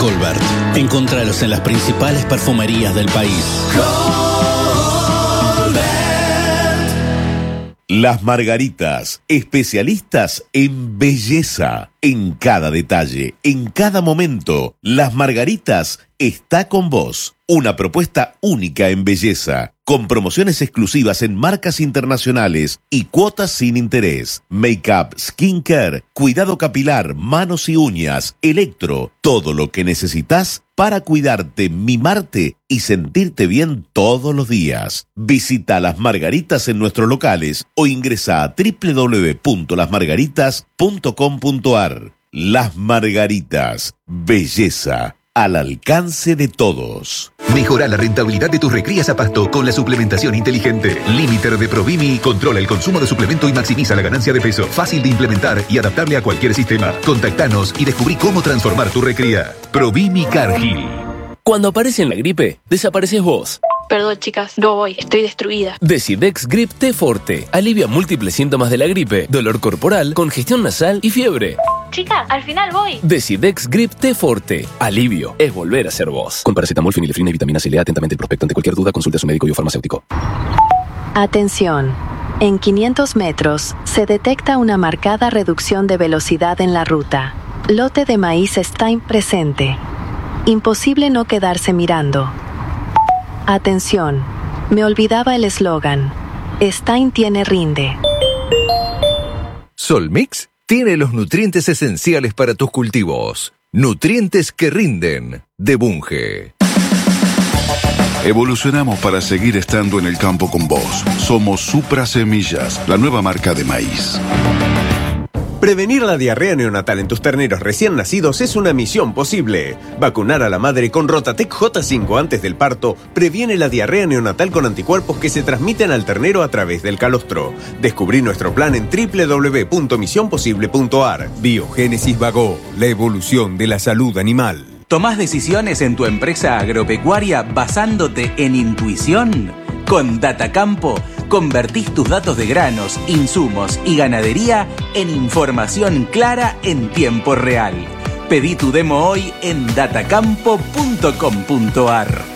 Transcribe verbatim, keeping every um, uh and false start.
Colbert. Encontralos en las principales perfumerías del país. Las Margaritas, especialistas en belleza. En cada detalle, en cada momento, Las Margaritas está con vos. Una propuesta única en belleza, con promociones exclusivas en marcas internacionales y cuotas sin interés. Make-up, skincare, cuidado capilar, manos y uñas, electro, todo lo que necesitas para cuidarte, mimarte y sentirte bien todos los días. Visita Las Margaritas en nuestros locales o ingresa a doble u doble u doble u punto las margaritas punto com punto a r. Las Margaritas, belleza al alcance de todos. Mejora la rentabilidad de tus recrías a pasto con la suplementación inteligente. Limiter de Provimi controla el consumo de suplemento y maximiza la ganancia de peso. Fácil de implementar y adaptable a cualquier sistema. Contactanos y descubrí cómo transformar tu recría. Provimi Cargill. Cuando aparece en la gripe, desapareces vos. Perdón, chicas, no voy, estoy destruida. Decidex Grip T Forte alivia múltiples síntomas de la gripe, dolor corporal, congestión nasal y fiebre. Chicas, al final voy. Decidex Grip T Forte. Alivio es volver a ser vos. Con paracetamol, fenilefrina y vitamina C. Lea atentamente el prospecto. Ante cualquier duda, consulte a su médico y o farmacéutico. Atención. En quinientos metros se detecta una marcada reducción de velocidad en la ruta. Lote de maíz Stein presente. Imposible no quedarse mirando. Atención. Me olvidaba el eslogan. Stein tiene rinde. Solmix tiene los nutrientes esenciales para tus cultivos. Nutrientes que rinden. De Bunge. Evolucionamos para seguir estando en el campo con vos. Somos Supra Semillas, la nueva marca de maíz. Prevenir la diarrea neonatal en tus terneros recién nacidos es una misión posible. Vacunar a la madre con Rotatec J cinco antes del parto previene la diarrea neonatal con anticuerpos que se transmiten al ternero a través del calostro. Descubrí nuestro plan en doble u doble u doble u punto misión posible punto a r. Biogénesis Vago, la evolución de la salud animal. ¿Tomás decisiones en tu empresa agropecuaria basándote en intuición? Con Datacampo, convertís tus datos de granos, insumos y ganadería en información clara en tiempo real. Pedí tu demo hoy en datacampo punto com punto a r.